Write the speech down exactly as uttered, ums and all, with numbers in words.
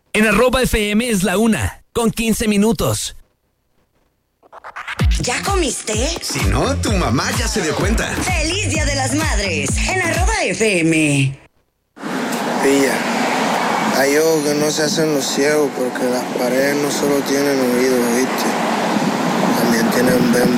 En arroba F M es la una, con quince minutos. ¿Ya comiste? Si no, tu mamá ya se dio cuenta. ¡Feliz Día de las Madres! En arroba F M. Pilla, hay ojos que no se hacen los ciegos porque las paredes no solo tienen oídos, ¿viste? También tienen bembas.